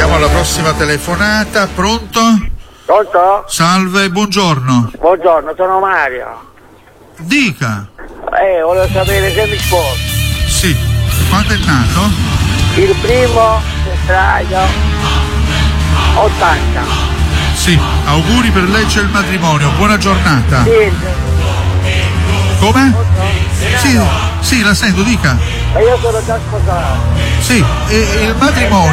Passiamo alla prossima telefonata. Pronto? Pronto? Salve, buongiorno. Buongiorno, sono Mario. Dica. Volevo sapere se mi sposo. Sì. Quando è nato? Il 1° febbraio 80. Sì. Auguri per lei, c'è il matrimonio. Buona giornata. Sì. Come? Sì, la sento, dica. E io sono già sposato. Sì, e il matrimonio.